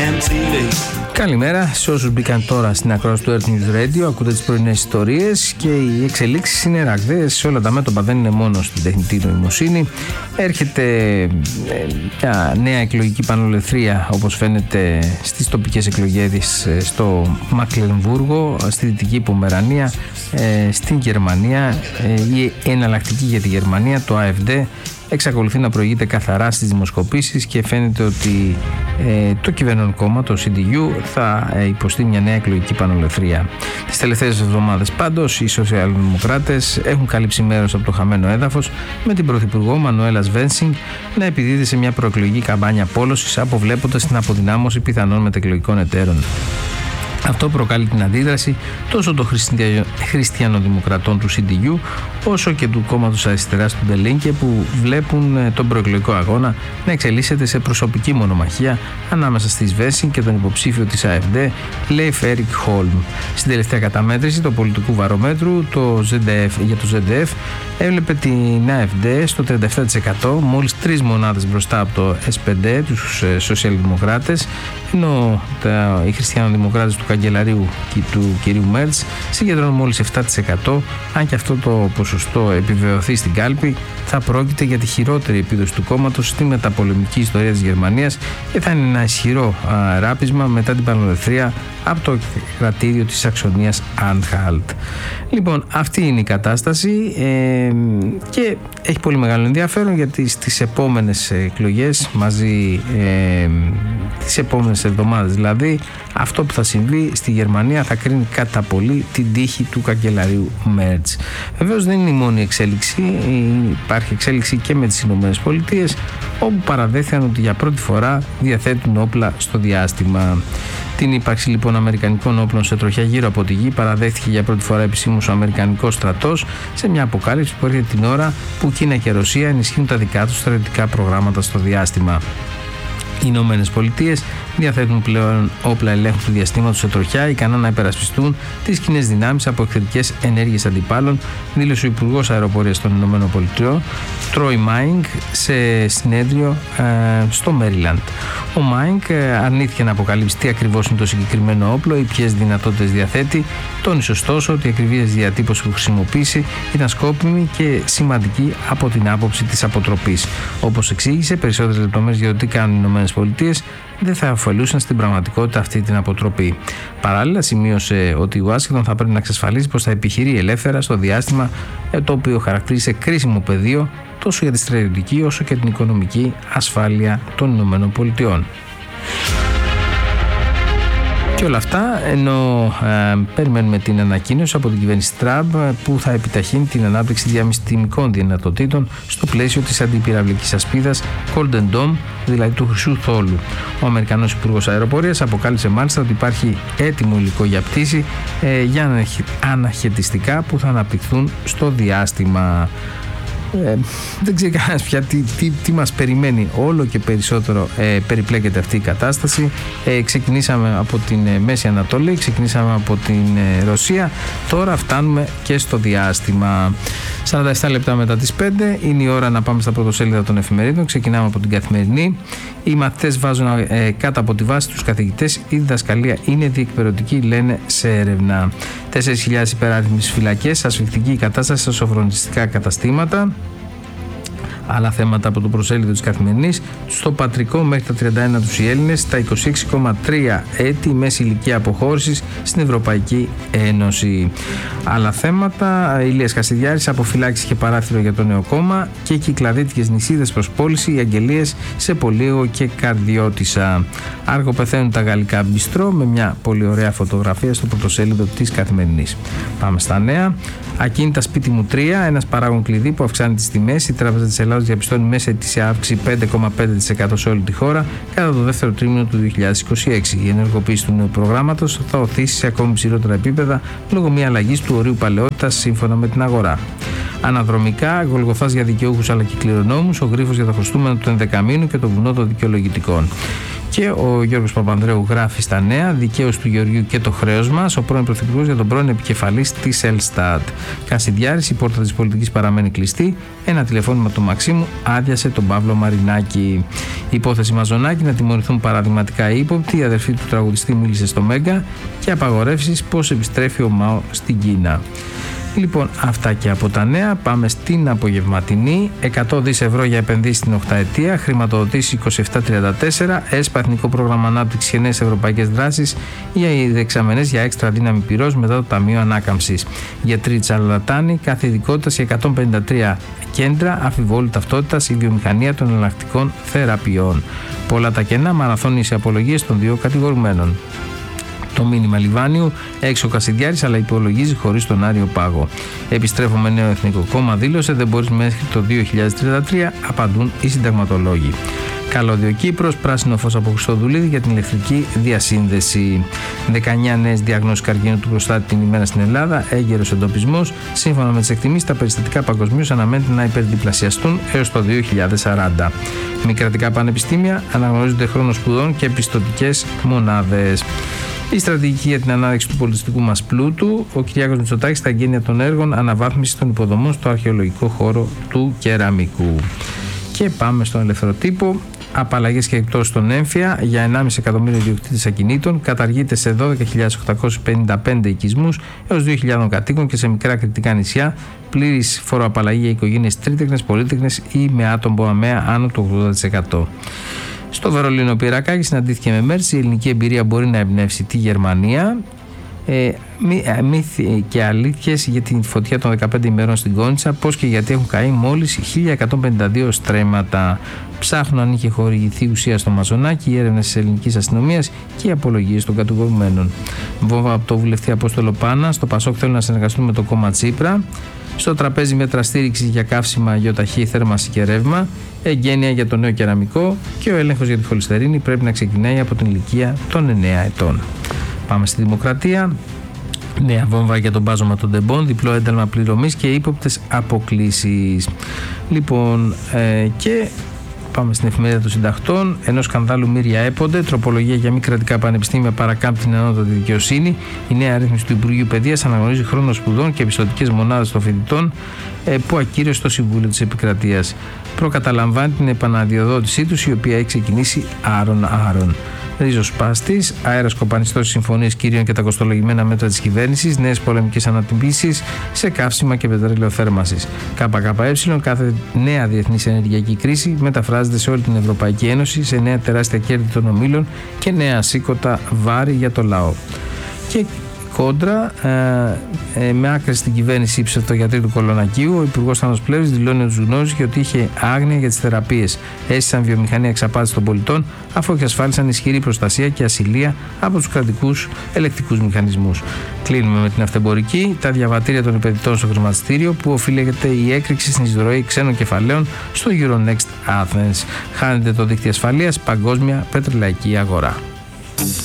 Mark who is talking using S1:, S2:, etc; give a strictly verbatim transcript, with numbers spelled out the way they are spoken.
S1: Καλημέρα σε όσους μπήκαν τώρα στην ακρόαση του Earth News Radio. Ακούτε τις πρωινές ιστορίες και οι εξελίξεις είναι ραγδαίες σε όλα τα μέτωπα, δεν είναι μόνο στην τεχνητή νοημοσύνη. Έρχεται μια νέα εκλογική πανολεθρία, όπως φαίνεται, στις τοπικές εκλογές στο Μακλενβούργο, στη Δυτική Πομερανία, στην Γερμανία. Η εναλλακτική για τη Γερμανία, το AfD, εξακολουθεί να προηγείται καθαρά στις δημοσκοπήσεις και φαίνεται ότι ε, το κυβερνών κόμμα, το σι ντι γιου, θα ε, υποστεί μια νέα εκλογική πανολεθρία. Τις τελευταίες εβδομάδες πάντως οι σοσιαλδημοκράτες έχουν καλύψει μέρος από το χαμένο έδαφος, με την πρωθυπουργό Μανουέλα Σβένσινγκ να επιδίδει σε μια προεκλογική καμπάνια πόλωσης, αποβλέποντας την αποδυνάμωση πιθανών μετεκλογικών εταίρων. Αυτό προκαλεί την αντίδραση τόσο των χριστια... χριστιανοδημοκρατών του σι ντι γιου όσο και του κόμματος αριστεράς του Ντελίνκε, που βλέπουν τον προεκλογικό αγώνα να εξελίσσεται σε προσωπική μονομαχία ανάμεσα στη Σβένσινγκ και τον υποψήφιο της AfD, Leif Erik Holm. Στην τελευταία καταμέτρηση του πολιτικού βαρομέτρου, το ζε ντι εφ, για το ζε ντι εφ έβλεπε την AfD στο τριάντα επτά τοις εκατό, μόλις τρεις μονάδες μπροστά από το ες πι ντι, τους σοσιαλδημοκράτες, ενώ τα, οι χριστιανοδημοκράτες του καγκελαρίου και του κυρίου Μέρτς συγκεντρώνουν μόλις επτά τοις εκατό. Αν και αυτό το ποσοστό επιβεβαιωθεί στην κάλπη, θα πρόκειται για τη χειρότερη επίδοση του κόμματος στη μεταπολεμική ιστορία της Γερμανίας και θα είναι ένα ισχυρό α, ράπισμα μετά την πανολεθρία από το κρατήριο της Σαξονίας Anhalt. Λοιπόν, αυτή είναι η κατάσταση ε, και έχει πολύ μεγάλο ενδιαφέρον, γιατί στις επόμενες εκλογές, μαζί ε, τις επόμενες εβδομάδες δηλαδή, αυτό που θα συμβεί στη Γερμανία θα κρίνει κατά πολύ την τύχη του καγκελαρίου Μέρτς. Βεβαίως δεν είναι η μόνη εξέλιξη, υπάρχει εξέλιξη και με τις Ηνωμένες Πολιτείες, όπου παραδέχθηκαν ότι για πρώτη φορά διαθέτουν όπλα στο διάστημα. Την ύπαρξη λοιπόν αμερικανικών όπλων σε τροχιά γύρω από τη γη παραδέχθηκε για πρώτη φορά επισήμως ο αμερικανικός στρατός, σε μια αποκάλυψη που έρχεται την ώρα που Κίνα και Ρωσία ενισχύουν τα δικά τους στρατιωτικά προγράμματα στο διάστημα. Οι Ηνωμένες Πολιτείες διαθέτουν πλέον όπλα ελέγχου του διαστήματος σε τροχιά, ικανά να υπερασπιστούν τις κοινές δυνάμεις από εχθρικές ενέργειες αντιπάλων, δήλωσε ο Υπουργός Αεροπορίας των Ηνωμένων Πολιτειών, Τρόι Μάινγκ, σε συνέδριο ε, στο Μέριλαντ. Ο Μάινγκ ε, αρνήθηκε να αποκαλύψει τι ακριβώς είναι το συγκεκριμένο όπλο ή ποιες δυνατότητες διαθέτει, τόνισε ωστόσο ότι η ακριβής διατύπωση που χρησιμοποίησε ήταν σκόπιμη και σημαντική από την άποψη της αποτροπής. Όπως εξήγησε, περισσότερες λεπτομέρειες για το τι κάνουν οι Ηνωμένες Πολιτείες δεν θα ωφελούσαν στην πραγματικότητα αυτή την αποτροπή. Παράλληλα, σημείωσε ότι η Ουάσιγκτον θα πρέπει να εξασφαλίσει πως θα επιχειρεί ελεύθερα στο διάστημα, το οποίο χαρακτήρισε κρίσιμο πεδίο τόσο για τη στρατιωτική όσο και την οικονομική ασφάλεια των Ηνωμένων Πολιτειών. Και όλα αυτά ενώ ε, περιμένουμε την ανακοίνωση από την κυβέρνηση Τραμπ που θα επιταχύνει την ανάπτυξη διαμυστημικών δυνατοτήτων στο πλαίσιο της αντιπυραυλικής ασπίδας Golden Dome, δηλαδή του Χρυσού Θόλου. Ο Αμερικανός Υπουργός Αεροπορίας αποκάλυψε μάλιστα ότι υπάρχει έτοιμο υλικό για πτήση ε, για αναχαιτιστικά που θα αναπτυχθούν στο διάστημα. Ε, δεν ξέρει κανένας πια τι, τι, τι μας περιμένει. Όλο και περισσότερο ε, περιπλέκεται αυτή η κατάσταση. ε, Ξεκινήσαμε από την ε, Μέση Ανατολή, ξεκινήσαμε από την ε, Ρωσία, τώρα φτάνουμε και στο διάστημα. σαράντα επτά λεπτά μετά τις πέντε είναι η ώρα να πάμε στα πρωτοσέλιδα των εφημερίδων. Ξεκινάμε από την Καθημερινή. Οι μαθητές βάζουν ε, κάτω από τη βάση τους καθηγητές. Η διδασκαλία είναι διεκπαιρεωτική, λένε σε έρευνα. τέσσερις χιλιάδες υπεράριθμες φυλακές, ασφυκτική κατάσταση στα σοφρονιστικά καταστήματα. Άλλα θέματα από το προσέλιδο της Καθημερινής. Στο πατρικό μέχρι τα τριάντα ένα τους οι Έλληνες, τα είκοσι έξι κόμμα τρία έτη μέση ηλικία αποχώρησης στην Ευρωπαϊκή Ένωση. Άλλα θέματα. Ηλίας Κασιδιάρης, αποφυλάξη και παράθυρο για το νέο κόμμα και κυκλαδίτικες νησίδες προς πώληση, οι αγγελίες σε Πολύγο και Καρδιώτισσα. Άργο πεθαίνουν τα γαλλικά μπιστρό, με μια πολύ ωραία φωτογραφία στο πρωτοσέλιδο της Καθημερινής. Πάμε στα νέα. Ακίνητα σπίτι μου τρία, ένας παράγων κλειδί που αυξάνει τις τιμές. Η Τράπεζα της Ελλάδας διαπιστώνει μέσα ετήσια αύξηση πέντε κόμμα πέντε τοις εκατό σε όλη τη χώρα κατά το δεύτερο τρίμηνο του δύο χιλιάδες είκοσι έξι. Η ενεργοποίηση του νέου προγράμματος θα οθήσει σε ακόμη ψηλότερα επίπεδα λόγω μια αλλαγής του ορίου παλαιότητας σύμφωνα με την αγορά. Αναδρομικά, Γολγοθάς για δικαιούχους αλλά και κληρονόμους, ο γρίφος για τα χρωστούμενα του ενδεκαμήνου και το βουνό των δικαιολογητικών. Και ο Γιώργος Παπανδρέου γράφει στα νέα: δικαίως του Γεωργίου και το χρέος μας, ο πρώην Πρωθυπουργός για τον πρώην επικεφαλής της Ελστάτ. Κασιδιάρης, η πόρτα της πολιτικής παραμένει κλειστή. Ένα τηλεφώνημα του Μαξίμου άδειασε τον Παύλο Μαρινάκη. Η υπόθεση Μαζονάκη να τιμωρηθούν παραδειγματικά οι ύποπτοι. Η αδερφή του τραγουδιστή μίλησε στο Μέγκα και απαγορεύσεις πώς επιστρέφει ο ΜΑΟ στην Κίνα. Λοιπόν, αυτά και από τα νέα. Πάμε στην απογευματινή. εκατό δισεκατομμύρια ευρώ για επενδύσεις στην οκταετία, χρηματοδοτήσεις είκοσι επτά τριάντα τέσσερα, ΕΣΠΑ, Εθνικό Πρόγραμμα Ανάπτυξης και νέες ευρωπαϊκές δράσεις για οι δεξαμενές για έξτρα δύναμη πυρός μετά το Ταμείο Ανάκαμψης. Γιατροί Τσαρλατάνοι, κάθε ειδικότητα σε εκατόν πενήντα τρία κέντρα αμφιβόλου ταυτότητας, η βιομηχανία των εναλλακτικών θεραπείων. Πολλά τα κενά, μαραθώνιες οι απολογίες των δύο κατηγορουμένων. Το μήνυμα Λιβάνιου, έξω Κασιδιάρης, αλλά υπολογίζει χωρίς τον Άριο Πάγο. Επιστρέφω με νέο Εθνικό Κόμμα, δήλωσε, δεν μπορείς μέχρι το δύο χιλιάδες τριάντα τρία, απαντούν οι συνταγματολόγοι. Καλώδιο Κύπρος, πράσινο φως από Χριστοδουλίδη για την ηλεκτρική διασύνδεση. δεκαεννιά νέες διαγνώσεις καρκίνου του προστάτη την ημέρα στην Ελλάδα, έγκαιρος εντοπισμός. Σύμφωνα με τις εκτιμήσεις, τα περιστατικά παγκοσμίως αναμένεται να υπερδιπλασιαστούν έως το δύο χιλιάδες σαράντα. Μη κρατικά πανεπιστήμια αναγνωρίζονται χρόνο σπουδών και πιστωτικές μονάδες. Η στρατηγική για την ανάδειξη του πολιτιστικού μας πλούτου, ο Κυριάκος Μητσοτάκης στα εγγένεια των έργων αναβάθμισης των υποδομών στο αρχαιολογικό χώρο του Κεραμικού. Και πάμε στον ελεύθερο τύπο. Απαλλαγές και εκτός στον έμφυα για ενάμιση εκατομμύριο ιδιοκτήτες ακινήτων, καταργείται σε δώδεκα χιλιάδες οκτακόσιους πενήντα πέντε οικισμούς έως δύο χιλιάδες κατοίκων και σε μικρά κρητικά νησιά. Πλήρης φοροαπαλλαγή για οικογένειες τρίτεκνες, πολύτεκνες ή με άτομο αμαία άνω του ογδόντα τοις εκατό. Στο Βερολίνο ο Πυρακάκη συναντήθηκε με Μέρση. Η ελληνική εμπειρία μπορεί να εμπνεύσει τη Γερμανία. Ε, μύθοι και αλήθειες για την φωτιά των δεκαπέντε ημερών στην Κόνιτσα. Πώς και γιατί έχουν καεί μόλις χίλια εκατόν πενήντα δύο στρέμματα. Ψάχνουν αν είχε χορηγηθεί ουσία στο Μαζονάκι, οι έρευνες της ελληνικής αστυνομίας και οι απολογίες των κατηγορουμένων. Βόμβα από το βουλευτή Απόστολο Πάνα. Στο Πασόκ θέλουν να συνεργαστούν με το κόμμα Τσίπρα. Στο τραπέζι μέτρα στήριξη για καύσιμα, γεωταχή, θέρμανση και ρεύμα. Εγγένεια για το νέο κεραμικό και ο έλεγχος για τη χολυστερίνη πρέπει να ξεκινάει από την ηλικία των εννέα ετών. Πάμε στη Δημοκρατία. Νέα βόμβα για τον μπάζωμα των τεμπών, διπλό ένταλμα πληρωμής και ύποπτες αποκλήσεις. Λοιπόν, ε, και πάμε στην εφημερίδα των συντακτών. Ενός σκανδάλου μύρια έπονται. Τροπολογία για μη κρατικά πανεπιστήμια παρακάμπτει την ανώτατη δικαιοσύνη. Η νέα αρρύθμιση του Υπουργείου Παιδείας αναγνωρίζει χρόνο σπουδών και επιστοτικές μονάδες των φοιτητών ε, που ακύρωσε το Συμβούλιο της Επικρατείας. Προκαταλαμβάνει την επαναδιοδότησή τους, η οποία έχει ξεκινήσει άρον-άρον. Ριζοσπάστης, αέρας κοπανιστός, συμφωνίες κυρίων και τα κοστολογημένα μέτρα της κυβέρνησης, νέες πολεμικές ανατυπήσεις σε καύσιμα και πετρέλαιο θέρμανσης. ΚΚΕ, κάθε νέα διεθνής ενεργειακή κρίση μεταφράζεται σε όλη την Ευρωπαϊκή Ένωση σε νέα τεράστια κέρδη των ομίλων και νέα ασήκωτα βάρη για το λαό. Και κόντρα, ε, ε, με άκρη στην κυβέρνηση ψευτογιατρή του Κολονακίου, ο Υπουργός Θάνος Πλεύρης δηλώνει ότι γνώριζε και ότι είχε άγνοια για τις θεραπείες. Έστησαν βιομηχανία εξαπάτηση των πολιτών, αφού εξασφάλισαν ισχυρή προστασία και ασυλία από τους κρατικούς ελεκτικούς μηχανισμούς. Κλείνουμε με την αυτεμπορική, τα διαβατήρια των επενδυτών στο χρηματιστήριο, που οφείλεται η έκρηξη στην εισρωή ξένων κεφαλαίων στο Euronext Athens. Χάνεται το δίκτυο ασφαλείας, παγκόσμια πετρελαϊκή αγορά.